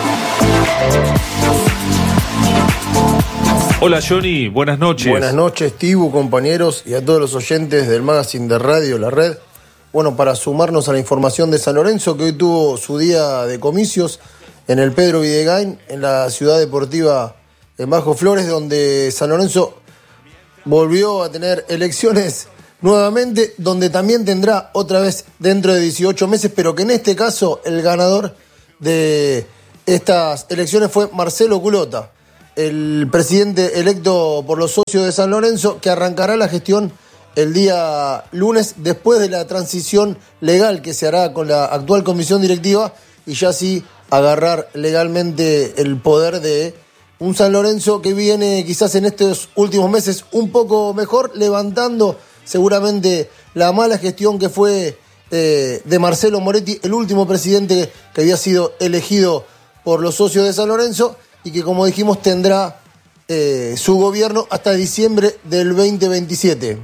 Hola Johnny, buenas noches.
Buenas noches, Tibu, compañeros, y a todos los oyentes del magazine de radio La Red. Bueno, para sumarnos a la información de San Lorenzo, que hoy tuvo su día de comicios en el Pedro Videgain, en la ciudad deportiva en Bajo Flores, donde San Lorenzo volvió a tener elecciones nuevamente, donde también tendrá otra vez dentro de dieciocho meses, pero que en este caso el ganador de estas elecciones fue Marcelo Culota. el presidente electo por los socios de San Lorenzo, que arrancará la gestión el día lunes después de la transición legal que se hará con la actual comisión directiva y ya sí agarrar legalmente el poder de un San Lorenzo que viene quizás en estos últimos meses un poco mejor, levantando seguramente la mala gestión que fue eh, de Marcelo Moretti, el último presidente que había sido elegido por los socios de San Lorenzo y que, como dijimos, tendrá eh, su gobierno hasta diciembre del veinte veintisiete.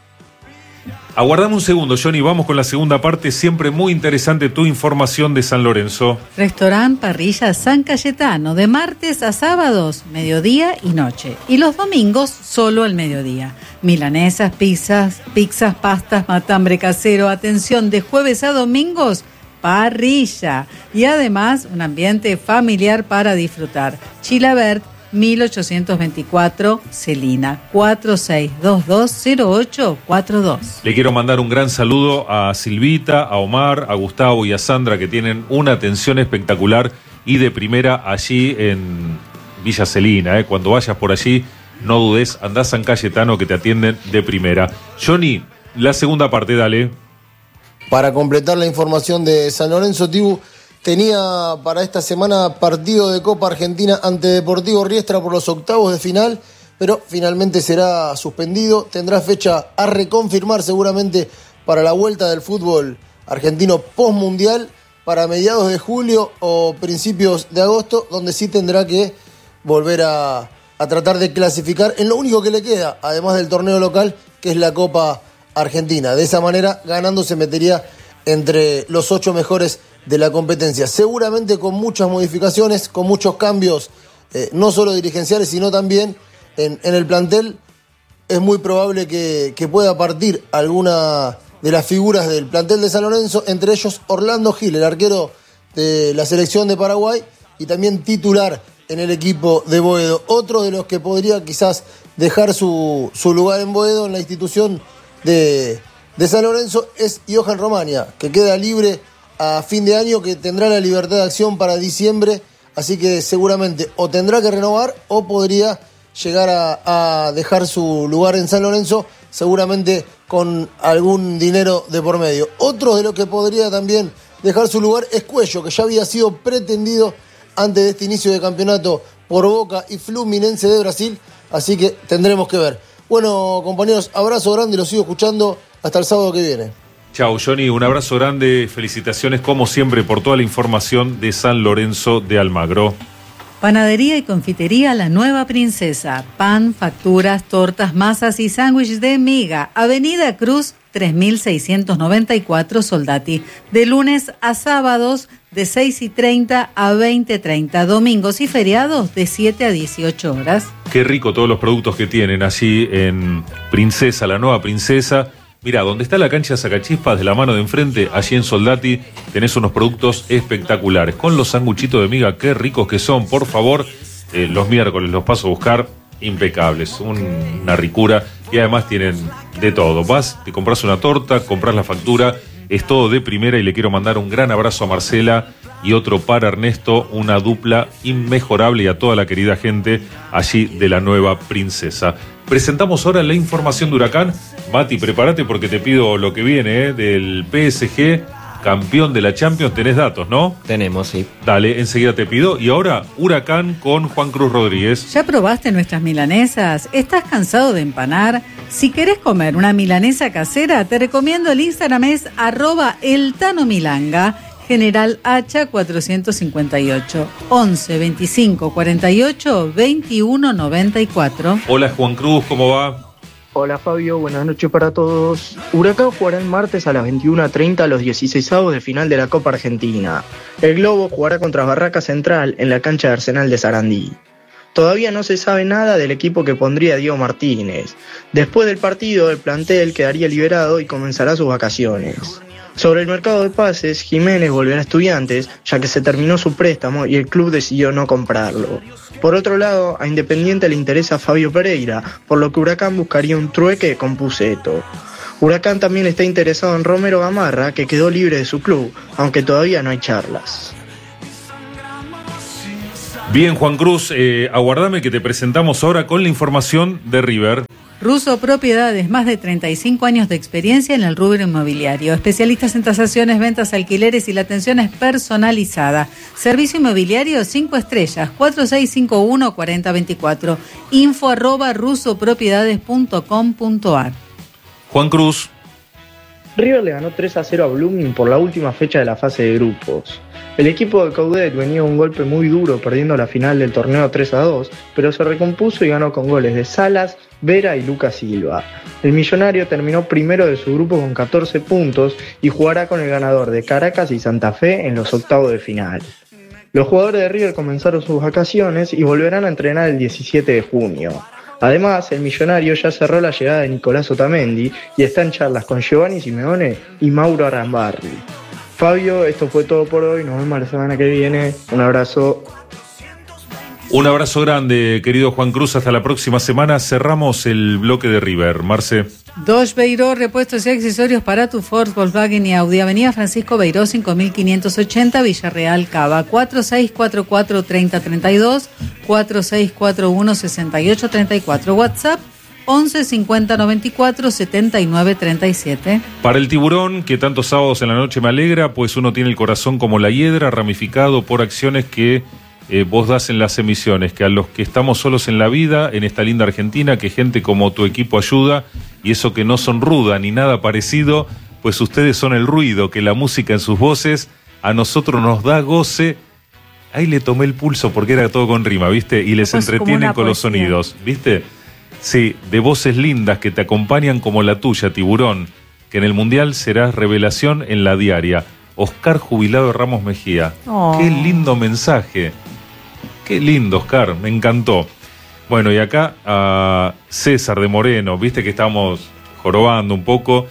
Aguardame un segundo, Johnny, vamos con la segunda parte. Siempre muy interesante tu información de San Lorenzo.
Restaurant Parrilla San Cayetano, de martes a sábados, mediodía y noche. Y los domingos, solo al mediodía. Milanesas, pizzas, pizzas, pastas, matambre casero. Atención, de jueves a domingos, parrilla. Y además, un ambiente familiar para disfrutar. Chilabert, mil ochocientos veinticuatro, Celina, cuatro seis dos dos cero ocho cuatro dos.
Le quiero mandar un gran saludo a Silvita, a Omar, a Gustavo y a Sandra, que tienen una atención espectacular y de primera allí en Villa Celina. ¿eh? Cuando vayas por allí, no dudes, andá a San Cayetano, que te atienden de primera. Johnny, la segunda parte, dale.
Para completar la información de San Lorenzo, Tibu tenía para esta semana partido de Copa Argentina ante Deportivo Riestra por los octavos de final, pero finalmente será suspendido. Tendrá fecha a reconfirmar seguramente para la vuelta del fútbol argentino postmundial para mediados de julio o principios de agosto, donde sí tendrá que volver a, a tratar de clasificar en lo único que le queda, además del torneo local, que es la Copa Argentina. De esa manera, ganando, se metería entre los ocho mejores de la competencia, seguramente con muchas modificaciones, con muchos cambios, eh, no solo dirigenciales, sino también en, en el plantel. Es muy probable que, que pueda partir alguna de las figuras del plantel de San Lorenzo, entre ellos Orlando Gil, el arquero de la selección de Paraguay y también titular en el equipo de Boedo. Otro de los que podría quizás dejar su, su lugar en Boedo, en la institución de, de San Lorenzo, es Johan Romagna, que queda libre a fin de año, que tendrá la libertad de acción para diciembre, así que seguramente o tendrá que renovar o podría llegar a, a dejar su lugar en San Lorenzo, seguramente con algún dinero de por medio. Otro de los que podría también dejar su lugar es Cuello, que ya había sido pretendido antes de este inicio de campeonato por Boca y Fluminense de Brasil, así que tendremos que ver. Bueno, compañeros, abrazo grande y los sigo escuchando hasta el sábado que viene.
Chau, Johnny, un abrazo grande, felicitaciones como siempre por toda la información de San Lorenzo de Almagro.
Panadería y confitería La Nueva Princesa. Pan, facturas, tortas, masas y sándwiches de miga. Avenida Cruz tres mil seiscientos noventa y cuatro, Soldati. De lunes a sábados de seis y treinta a veinte y treinta. Domingos y feriados de siete a dieciocho horas.
Qué rico todos los productos que tienen allí en Princesa, La Nueva Princesa. Mirá, donde está la cancha Sacachispas, de la mano de enfrente, allí en Soldati, tenés unos productos espectaculares. Con los sanguchitos de miga, qué ricos que son, por favor. Eh, los miércoles los paso a buscar, impecables, un, una ricura. Y además tienen de todo. Vas, te compras una torta, compras la factura, es todo de primera. Y le quiero mandar un gran abrazo a Marcela y otro para Ernesto, una dupla inmejorable, y a toda la querida gente allí de La Nueva Princesa. Presentamos ahora la información de Huracán. Mati, prepárate porque te pido lo que viene, ¿eh? Del P S G, campeón de la Champions. Tenés datos, ¿no?
Tenemos, sí.
Dale, enseguida te pido. Y ahora, Huracán con Juan Cruz Rodríguez.
¿Ya probaste nuestras milanesas? ¿Estás cansado de empanar? Si querés comer una milanesa casera, te recomiendo el Instagram, es arroba eltanomilanga. General Hacha cuatrocientos cincuenta y ocho, once veinticinco cuarenta y ocho veintiuno noventa y cuatro.
Hola Juan Cruz, ¿cómo va?
Hola Fabio, buenas noches para todos. Huracán jugará el martes a las veintiuna treinta los dieciseisavos de final de la Copa Argentina. El Globo jugará contra Barraca Central en la cancha de Arsenal de Sarandí. Todavía no se sabe nada del equipo que pondría Diego Martínez. Después del partido, el plantel quedaría liberado y comenzará sus vacaciones. Sobre el mercado de pases, Jiménez volverá a Estudiantes, ya que se terminó su préstamo y el club decidió no comprarlo. Por otro lado, a Independiente le interesa Fabio Pereira, por lo que Huracán buscaría un trueque con Puceto. Huracán también está interesado en Romero Gamarra, que quedó libre de su club, aunque todavía no hay charlas.
Bien, Juan Cruz, eh, aguardame que te presentamos ahora con la información de River.
Russo Propiedades, más de treinta y cinco años de experiencia en el rubro inmobiliario. Especialistas en tasaciones, ventas, alquileres y la atención es personalizada. Servicio inmobiliario cinco estrellas, cuatro seis cinco uno, cuatro cero dos cuatro. Info arroba rusopropiedades punto com punto ar.
Juan Cruz.
River le ganó tres a cero a Blooming por la última fecha de la fase de grupos. El equipo de Coudet venía un golpe muy duro perdiendo la final del torneo tres a dos, pero se recompuso y ganó con goles de Salas, Vera y Lucas Silva. El millonario terminó primero de su grupo con catorce puntos y jugará con el ganador de Caracas y Santa Fe en los octavos de final. Los jugadores de River comenzaron sus vacaciones y volverán a entrenar el diecisiete de junio. Además, el millonario ya cerró la llegada de Nicolás Otamendi y está en charlas con Giovanni Simeone y Mauro Arambarri. Fabio, esto fue todo por hoy, nos vemos la semana que viene, un abrazo.
Un abrazo grande, querido Juan Cruz, hasta la próxima semana. Cerramos el bloque de River. Marce.
Dodge Beiró, repuestos y accesorios para tu Ford, Volkswagen y Audi. Avenida Francisco Beiró, cinco mil quinientos ochenta, Villarreal, Cava. cuatro seis cuatro cuatro, tres cero tres dos, cuatro seis cuatro uno, seis ocho tres cuatro. WhatsApp once cincuenta noventa y cuatro setenta y nueve treinta y siete.
Para el tiburón, que tantos sábados en la noche me alegra, pues uno tiene el corazón como la hiedra, ramificado por acciones que eh, vos das en las emisiones, que a los que estamos solos en la vida, en esta linda Argentina, que gente como tu equipo ayuda, y eso que no son ruda ni nada parecido, pues ustedes son el ruido, que la música en sus voces a nosotros nos da goce. Ahí le tomé el pulso porque era todo con rima, ¿viste? Y les
Pues
entretienen con los sonidos, ¿viste? Sí, de voces lindas que te acompañan como la tuya, tiburón, que en el Mundial serás revelación en la diaria. Oscar Jubilado Ramos Mejía.
Oh.
Qué lindo mensaje. Qué lindo, Oscar, me encantó. Bueno, y acá a César de Moreno, viste que estamos jorobando un poco,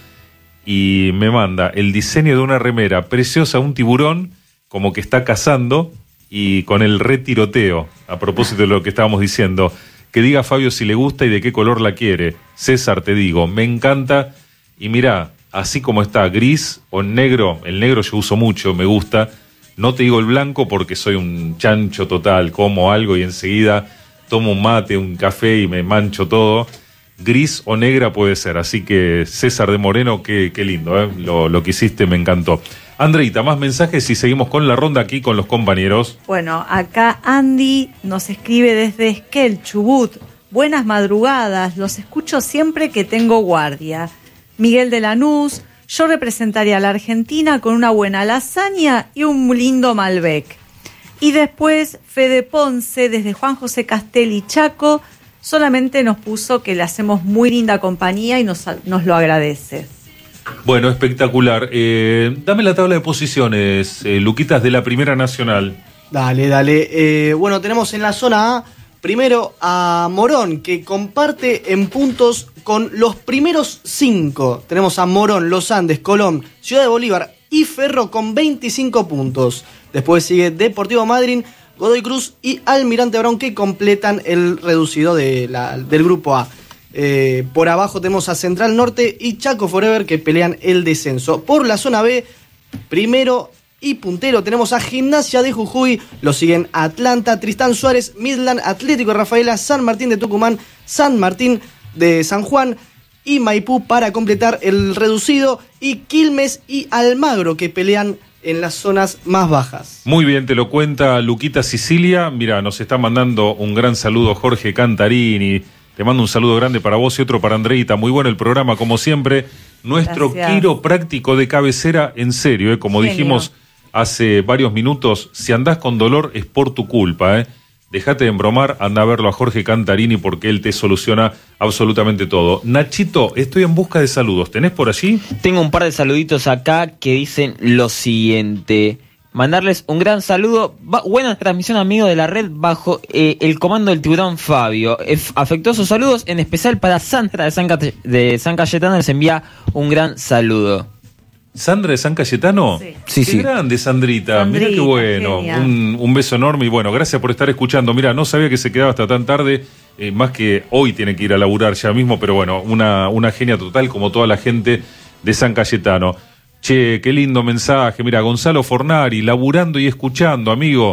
y me manda el diseño de una remera preciosa, un tiburón como que está cazando y con el retiroteo, a propósito de lo que estábamos diciendo. Que diga a Fabio si le gusta y de qué color la quiere. César, te digo, me encanta. Y mirá, así como está, gris o negro, el negro yo uso mucho, me gusta. No te digo el blanco porque soy un chancho total, como algo y enseguida tomo un mate, un café y me mancho todo. Gris o negra puede ser, así que César de Moreno, qué, qué lindo, ¿eh? lo, lo que hiciste me encantó. Andreita, más mensajes y seguimos con la ronda aquí con los compañeros.
Bueno, acá Andy nos escribe desde Esquel, Chubut. Buenas madrugadas, los escucho siempre que tengo guardia. Miguel de Lanús, yo representaría a la Argentina con una buena lasaña y un lindo Malbec. Y después Fede Ponce, desde Juan José Castelli Chaco, solamente nos puso que le hacemos muy linda compañía y nos, nos lo agradece.
Bueno, espectacular. Eh, dame la tabla de posiciones, eh, Luquitas, de la Primera Nacional.
Dale, dale. Eh, bueno, tenemos en la zona A, primero a Morón, que comparte en puntos con los primeros cinco. Tenemos a Morón, Los Andes, Colón, Ciudad de Bolívar y Ferro con veinticinco puntos. Después sigue Deportivo Madryn, Godoy Cruz y Almirante Brown, que completan el reducido de la, del grupo A. Eh, por abajo tenemos a Central Norte y Chaco Forever, que pelean el descenso. Por la zona B, primero y puntero tenemos a Gimnasia de Jujuy, lo siguen Atlanta, Tristán Suárez, Midland, Atlético de Rafaela, San Martín de Tucumán, San Martín de San Juan y Maipú para completar el reducido, y Quilmes y Almagro, que pelean en las zonas más bajas.
Muy bien, te lo cuenta Luquita Sicilia. Mira, nos está mandando un gran saludo Jorge Cantarini. Te mando un saludo grande para vos y otro para Andreita. Muy bueno el programa, como siempre. Nuestro
Gracias.
quiropráctico de cabecera, en serio, ¿eh? Como
Genio.
dijimos hace varios minutos, si andás con dolor es por tu culpa, ¿eh? Dejate de embromar, anda a verlo a Jorge Cantarini porque él te soluciona absolutamente todo. Nachito, estoy en busca de saludos. ¿Tenés por allí?
Tengo un par de saluditos acá que dicen lo siguiente. Mandarles un gran saludo. Va, buena transmisión, amigo de la red, bajo eh, el comando del tiburón Fabio. Eh, afectuosos saludos, en especial para Sandra de San, Cate- de San Cayetano. Les envía un gran saludo.
¿Sandra de San Cayetano?
Sí,
Qué
sí.
grande, Sandrita.
Sandrita,
Mira qué bueno.
genial.
Un, un beso enorme y bueno, gracias por estar escuchando. Mira, no sabía que se quedaba hasta tan tarde. Eh, más que hoy tiene que ir a laburar ya mismo, pero bueno, una, una genia total como toda la gente de San Cayetano. Che, qué lindo mensaje. Mira, Gonzalo Fornari, laburando y escuchando, amigo.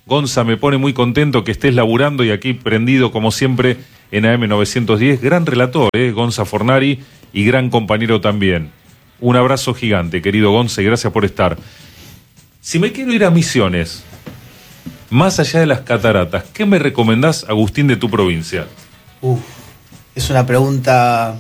Gonza, me pone muy contento que estés laburando y aquí prendido como siempre en A M novecientos diez. Gran relator, ¿eh? Gonza Fornari, y gran compañero también. Un abrazo gigante, querido Gonza, y gracias por estar. Si me quiero ir a Misiones, más allá de las cataratas, ¿qué me recomendás, Agustín, de tu provincia?
Uf, es una pregunta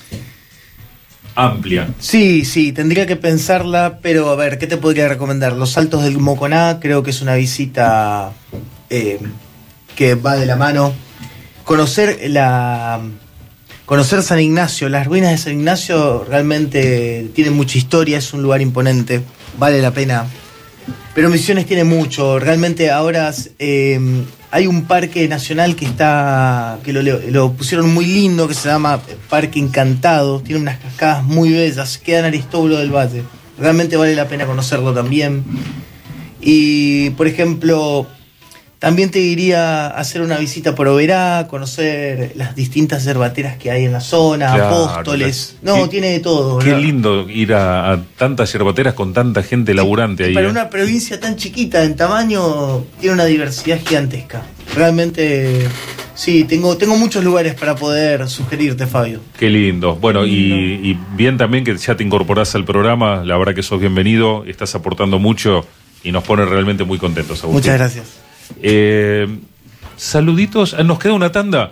amplia.
Sí, sí, tendría que pensarla, pero a ver, ¿qué te podría recomendar? Los Saltos del Moconá, creo que es una visita eh, que va de la mano. Conocer la... Conocer San Ignacio, las ruinas de San Ignacio realmente tienen mucha historia, es un lugar imponente, vale la pena. Pero Misiones tiene mucho, realmente ahora eh, hay un parque nacional que está que lo, lo pusieron muy lindo, que se llama Parque Encantado, tiene unas cascadas muy bellas, queda en Aristóbulo del Valle, realmente vale la pena conocerlo también. Y por ejemplo, también te diría hacer una visita por Oberá, conocer las distintas yerbateras que hay en la zona,
Claro,
Apóstoles,
la-
no,
qué-
tiene de todo.
Qué
¿no?
lindo ir a, a tantas yerbateras con tanta gente laburante ahí.
Para
¿eh?
una provincia tan chiquita en tamaño, tiene una diversidad gigantesca. Realmente, sí, tengo, tengo muchos lugares para poder sugerirte, Fabio.
Qué lindo. Bueno, y, y bien también que ya te incorporás al programa, la verdad que sos bienvenido, estás aportando mucho y nos pone realmente muy contentos, Agustín.
Muchas gracias.
Eh, saluditos, ah, nos queda una tanda.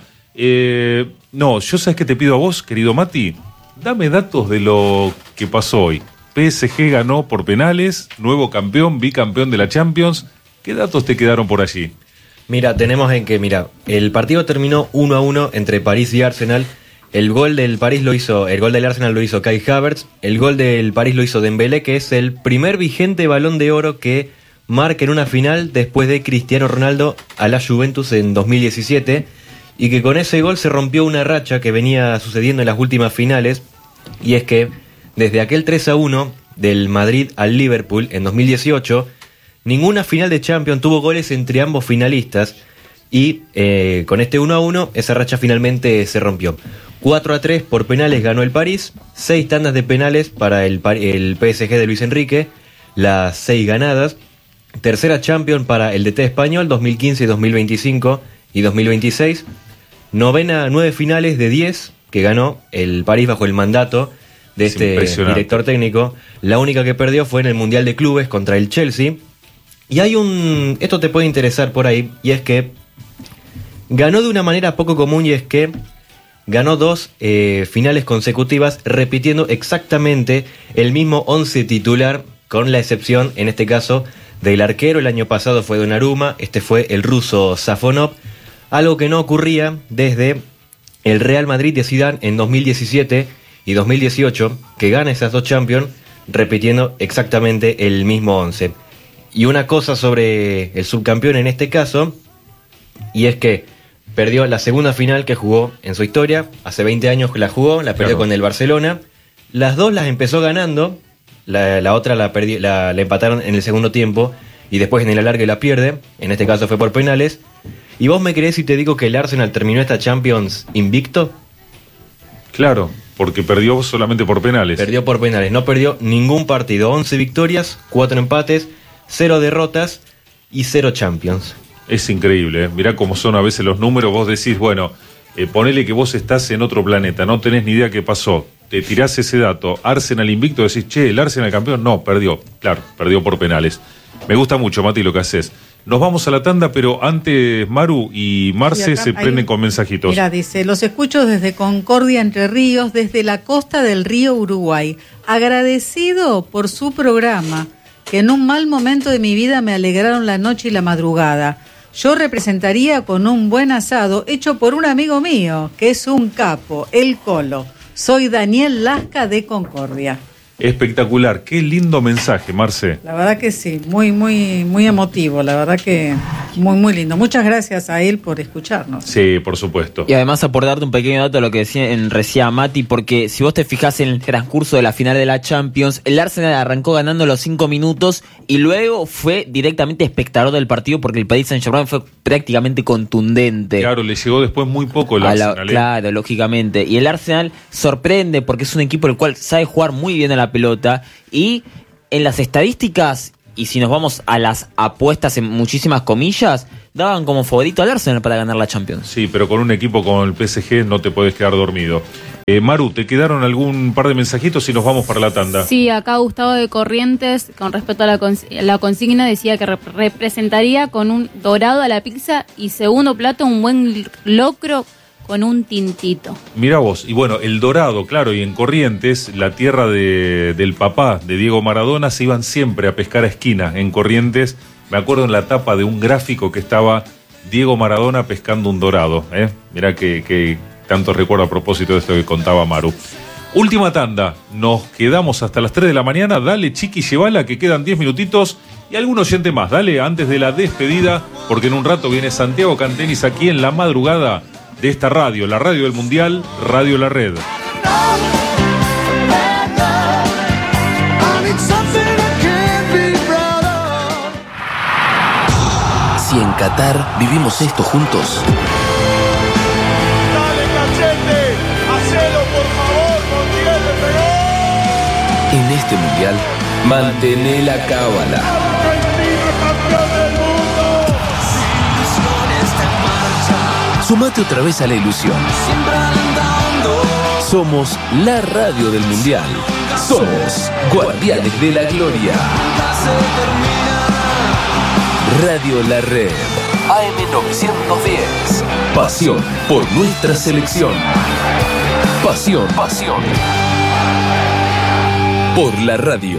Eh, no, yo sabes que te pido a vos, querido Mati, dame datos de lo que pasó hoy. P S G ganó por penales, nuevo campeón, bicampeón de la Champions. ¿Qué datos te quedaron por allí?
Mira, tenemos en que, mira, el partido terminó uno a uno entre París y Arsenal. El gol del París lo hizo, el gol del Arsenal lo hizo Kai Havertz. El gol del París lo hizo Dembélé, que es el primer vigente Balón de Oro que marca en una final después de Cristiano Ronaldo a la Juventus en dos mil diecisiete, y que con ese gol se rompió una racha que venía sucediendo en las últimas finales, y es que desde aquel tres a uno del Madrid al Liverpool en dos mil dieciocho, ninguna final de Champions tuvo goles entre ambos finalistas, y eh, con este uno a uno esa racha finalmente se rompió. cuatro a tres por penales ganó el París, seis tandas de penales para el, Par- el P S G de Luis Enrique, las seis ganadas. Tercera Champions para el D T español, dos mil quince, dos mil veinticinco y dos mil veintiséis. Novena, nueve finales de diez que ganó el París bajo el mandato de
Es
este
impresionante.
director técnico. La única que perdió fue en el Mundial de Clubes contra el Chelsea. Y hay un... Esto te puede interesar por ahí, y es que ganó de una manera poco común, y es que ganó dos eh, finales consecutivas repitiendo exactamente el mismo once titular, con la excepción, en este caso, del arquero. El año pasado fue Donnarumma, este fue el ruso Safonov, algo que no ocurría desde el Real Madrid de Zidane en dos mil diecisiete y dos mil dieciocho, que gana esas dos Champions repitiendo exactamente el mismo once. Y una cosa sobre el subcampeón en este caso, y es que perdió la segunda final que jugó en su historia, hace veinte años que la jugó, la perdió
Claro.
con el Barcelona, las dos las empezó ganando, la, la otra la, perdi- la, la empataron en el segundo tiempo y después en el alargue la pierde, en este caso fue por penales. ¿Y vos me creés si te digo que el Arsenal terminó esta Champions invicto?
Claro, porque perdió solamente por penales.
Perdió por penales, no perdió ningún partido, once victorias, cuatro empates, cero derrotas y cero Champions.
Es increíble, ¿eh? Mirá cómo son a veces los números. Vos decís, bueno, eh, ponele que vos estás en otro planeta, no tenés ni idea qué pasó. Te tirás ese dato, Arsenal invicto, decís, che, el Arsenal campeón. No, perdió, claro, perdió por penales. Me gusta mucho, Mati, lo que haces. Nos vamos a la tanda, pero antes Maru y Marce
Sí, acá
se
hay-
prenden con mensajitos.
Mira, dice, los escucho desde Concordia, Entre Ríos, desde la costa del río Uruguay. Agradecido por su programa, que en un mal momento de mi vida me alegraron la noche y la madrugada. Yo representaría con un buen asado hecho por un amigo mío, que es un capo, el Colo. Soy Daniel Lasca de Concordia.
Espectacular, qué lindo mensaje, Marce.
La verdad que sí, muy, muy, muy emotivo, la verdad que muy, muy lindo. Muchas gracias a él por escucharnos.
Sí, por supuesto.
Y además aportarte un pequeño dato a lo que decía en decía Mati, porque si vos te fijás en el transcurso de la final de la Champions, el Arsenal arrancó ganando los cinco minutos y luego fue directamente espectador del partido porque el Paris Saint-Germain fue prácticamente contundente.
Claro, le llegó después muy poco el
A la-
Arsenal. ¿eh?
claro, lógicamente. Y el Arsenal sorprende porque es un equipo el cual sabe jugar muy bien a la pelota y en las estadísticas y si nos vamos a las apuestas en muchísimas comillas, daban como favorito al Arsenal para ganar la Champions.
Sí, pero con un equipo como el P S G no te puedes quedar dormido. Eh, Maru, ¿te quedaron algún par de mensajitos y nos vamos para la tanda?
Sí, acá Gustavo de Corrientes, con respecto a la, cons- la consigna, decía que rep- representaría con un dorado a la pizza y segundo plato un buen locro con un tintito.
Mirá vos, y bueno, el Dorado, claro, y en Corrientes, la tierra de, del papá de Diego Maradona, se iban siempre a pescar a esquina. En Corrientes, me acuerdo en la tapa de un gráfico que estaba Diego Maradona pescando un dorado. ¿eh? Mirá que, que tanto recuerdo a propósito de esto que contaba Maru. Última tanda, nos quedamos hasta las tres de la mañana. Dale, Chiqui, llévala, que quedan diez minutitos. Y algún oyente más, dale, antes de la despedida, porque en un rato viene Santiago Cantenis aquí en la madrugada de esta radio, la radio del Mundial, Radio La Red.
Si en Qatar vivimos esto juntos.
Dale, Cachete, hacelo por favor, Montiel le pegó.
En este Mundial, mantené la cábala. Sumate otra vez a la ilusión. Somos la radio del Mundial. Somos Guardianes de la Gloria. Radio La Red. A M novecientos diez. Pasión por nuestra selección. Pasión. Pasión. Por la radio.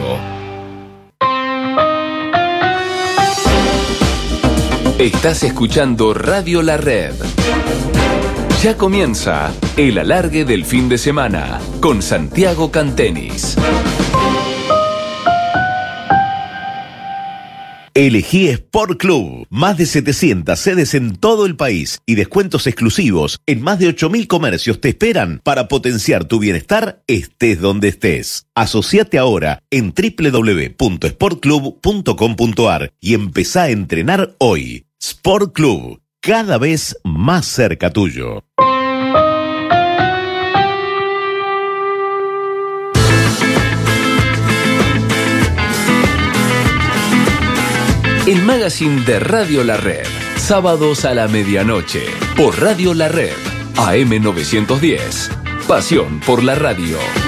Estás escuchando Radio La Red. Ya comienza el alargue del fin de semana con Santiago Cantenis.
Elegí Sport Club. Más de setecientas sedes en todo el país y descuentos exclusivos en más de ocho mil comercios te esperan para potenciar tu bienestar estés donde estés. Asociate ahora en doble u doble u doble u punto sport club punto com punto a r y empezá a entrenar hoy. Sport Club, cada vez más cerca tuyo.
El magazine de Radio La Red. Sábados a la medianoche. Por Radio La Red. A M novecientos diez. Pasión por la radio.